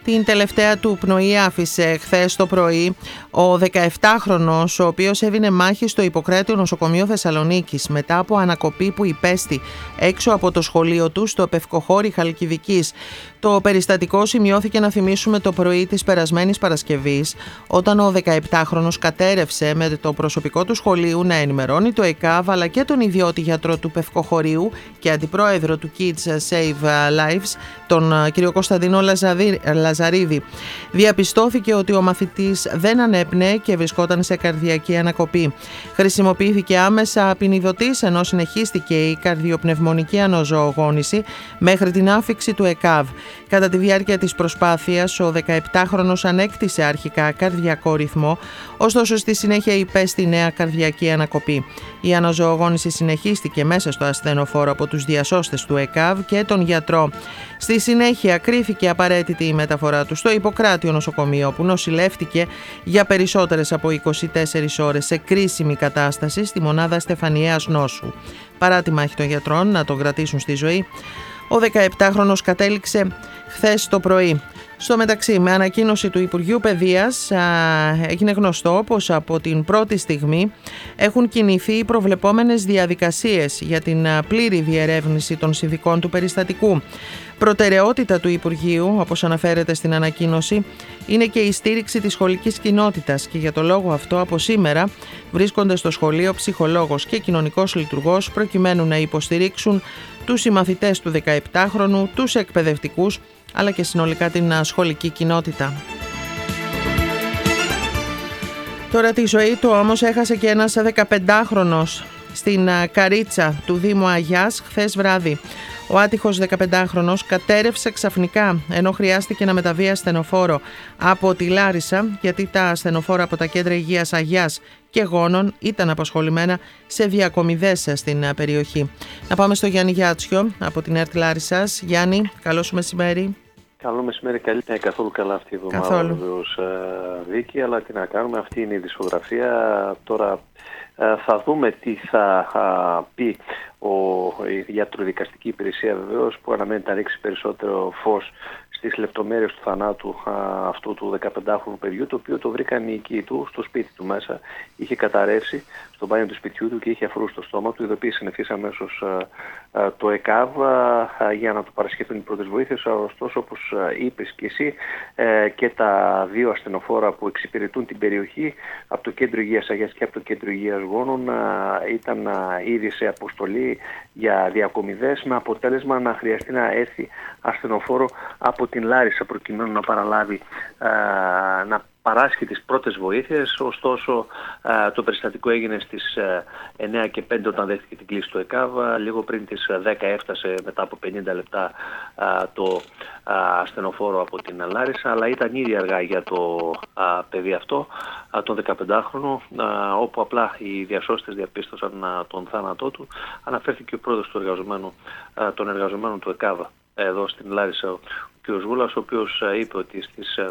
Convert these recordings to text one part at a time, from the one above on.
την τελευταία του πνοή άφησε χθες το πρωί ο 17χρονος, ο οποίος έβηνε μάχη στο Ιπποκράτειο Νοσοκομείο Θεσσαλονίκης μετά από ανακοπή που υπέστη έξω από το σχολείο του στο Πευκοχώρι Χαλκιδικής. Το περιστατικό σημειώθηκε, να θυμίσουμε, το πρωί της περασμένης Παρασκευής, όταν ο 17χρονος κατέρευσε με το προσωπικό του σχολείου να ενημερώνει το ΕΚΑΒ αλλά και τον ιδιώτη γιατρό του Πευκοχωρίου και αντιπρόεδρο του Kids Save Lives, τον κ. Κωνσταντίνο Λαζαρίδη. Διαπιστώθηκε ότι ο μαθητής δεν ανέπνεε και βρισκόταν σε καρδιακή ανακοπή. Χρησιμοποιήθηκε άμεσα απεινιδωτής, ενώ συνεχίστηκε η καρδιοπνευμονική αναζωογόνηση μέχρι την άφιξη του ΕΚΑΒ. Κατά τη διάρκεια της προσπάθειας, ο 17χρονος ανέκτησε αρχικά καρδιακό ρυθμό, ωστόσο στη συνέχεια υπέστη νέα καρδιακή ανακοπή. Η αναζωογόνηση συνεχίστηκε μέσα στο ασθενοφόρο από τους διασώστες του ΕΚΑΒ και τον γιατρό. Στη συνέχεια κρίθηκε απαραίτητη η μεταφορά του στο Ιπποκράτειο Νοσοκομείο, όπου νοσηλεύτηκε για περισσότερες από 24 ώρες σε κρίσιμη κατάσταση στη μονάδα Στεφανιαίας Νόσου. Παρά τη μάχη των γιατρών να τον κρατήσουν στη ζωή, ο 17χρονος κατέληξε χθες το πρωί. Στο μεταξύ, με ανακοίνωση του Υπουργείου Παιδείας, έγινε γνωστό πως από την πρώτη στιγμή έχουν κινηθεί οι προβλεπόμενες διαδικασίες για την πλήρη διερεύνηση των συνθηκών του περιστατικού. Προτεραιότητα του Υπουργείου, όπως αναφέρεται στην ανακοίνωση, είναι και η στήριξη της σχολικής κοινότητας και για το λόγο αυτό από σήμερα βρίσκονται στο σχολείο ψυχολόγος και κοινωνικός λειτουργός προκειμένου να υποστηρίξουν τους συμμαθητές του 17χρονου, τους εκπαιδευτικούς αλλά και συνολικά την σχολική κοινότητα. Τώρα τη ζωή του όμως έχασε και ένας 15χρονος στην Καρίτσα του Δήμου Αγιάς χθες βράδυ. Ο άτυχος 15χρονος κατέρευσε ξαφνικά ενώ χρειάστηκε να μεταβεί ασθενοφόρο από τη Λάρισα, γιατί τα ασθενοφόρα από τα κέντρα υγείας Αγιάς και Γόνων ήταν απασχολημένα σε διακομιδές στην περιοχή. Να πάμε στο Γιάννη Γιάτσιο από την ΕΡΤ Λάρισσας. Γιάννη, καλό σου μεσημέρι. Καλό μεσημέρι, καλύτερα. Καθόλου καλά αυτή η εβδομάδα βεβαίως, Βίκη, αλλά τι να κάνουμε, αυτή είναι η δισογραφία. Τώρα θα δούμε τι θα πει η ιατροδικαστική υπηρεσία βεβαίως, που αναμένει να ρίξει περισσότερο φως στις λεπτομέρειες του θανάτου αυτού του 15χρονου παιδιού, το οποίο το βρήκαν οι οικοί του στο σπίτι του μέσα. Είχε καταρρεύσει στο μπάνιο του σπιτιού του και είχε αφρούς στο στόμα του. Ειδοποίησαν ευθύς αμέσως το ΕΚΑΒ για να του παρασχεθούν οι πρώτες βοήθειες. Ωστόσο, όπως είπες και εσύ, και τα δύο ασθενοφόρα που εξυπηρετούν την περιοχή από το Κέντρο Υγείας Αγιάς και από το Κέντρο Υγείας Γόνων ήταν ήδη σε αποστολή για διακομιδές, με αποτέλεσμα να χρειαστεί να έρθει ασθενοφόρο από την Λάρισα προκειμένου να παραλάβει, να παράσχει τις πρώτες βοήθειες. Ωστόσο, το περιστατικό έγινε στις 9:05 όταν δέχτηκε την κλήση του ΕΚΑΒ. Λίγο πριν τις 10 έφτασε μετά από 50 λεπτά το ασθενοφόρο από την Λάρισα, αλλά ήταν ήδη αργά για το παιδί αυτό, τον 15χρονο, όπου απλά οι διασώστες διαπίστωσαν τον θάνατό του. Αναφέρθηκε ο πρόεδρος των εργαζομένων του ΕΚΑΒ εδώ στην Λάρισα, ο κ. Βούλας, ο οποίος είπε ότι στις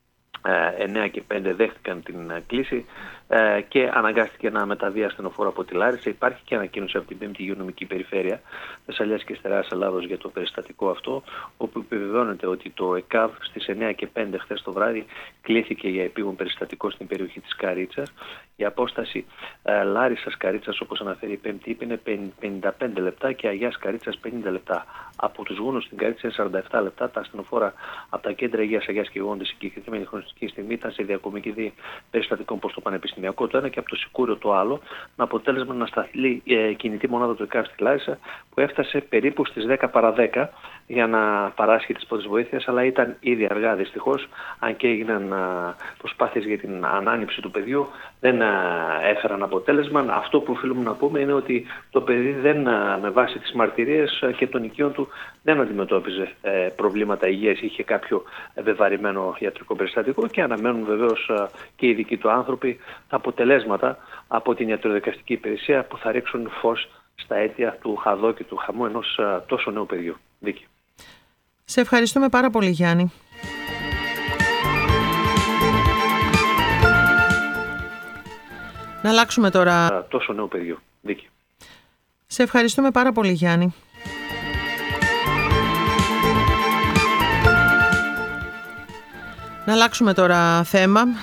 9:05 δέχτηκαν την κλήση και αναγκάστηκε να μεταβεί ασθενοφόρο από τη Λάρισα. Υπάρχει και ανακοίνωση από την 5η Υγειονομική Περιφέρεια Θεσσαλίας και Στερεάς Ελλάδος για το περιστατικό αυτό, όπου επιβεβαιώνεται ότι το ΕΚΑΒ στις 9:05 χθες το βράδυ κλήθηκε για επίγον περιστατικό στην περιοχή της Καρίτσας. Η απόσταση Λάρισσας Καρίτσας, όπως αναφέρει η 5η, είναι 55 λεπτά και Αγιάς Καρίτσας 50 λεπτά. Από τους Γόνους στην Καρίτσα είναι 47 λεπτά. Τα ασθενοφόρα από τα κέντρα υγείας Αγιάς και Γόνων τη συγκεκριμένη χρονική στιγμή ήταν σε διακομική περιστατικών προς το Πανεπιστημιακό το ένα και από το Σικούριο το άλλο, με αποτέλεσμα να σταθεί κινητή μονάδα του ΕΚΑΒ στη Λάρισα, που έφτασε περίπου στις 10 παρά 10 για να παράσχει τις πρώτες βοήθειες, αλλά ήταν ήδη αργά δυστυχώς, αν και έγιναν προσπάθειες για την ανάνυψη του παιδιού, δεν έφεραν αποτέλεσμα. Αυτό που οφείλουμε να πούμε είναι ότι το παιδί δεν, με βάση τις μαρτυρίες και των οικείων του, δεν αντιμετώπιζε προβλήματα υγείας, είχε κάποιο βεβαρημένο ιατρικό περιστατικό και αναμένουν βεβαίως και οι δικοί του άνθρωποι τα αποτελέσματα από την ιατροδικαστική υπηρεσία που θα ρίξουν φως στα αίτια του χαδό και του χαμού ενός τόσο νέου παιδιού. Δίκη. Σε ευχαριστούμε πάρα πολύ, Γιάννη. Να αλλάξουμε τώρα... Τόσο νέο παιδιού. Δίκη. Σε ευχαριστούμε πάρα πολύ, Γιάννη. Να αλλάξουμε τώρα θέμα.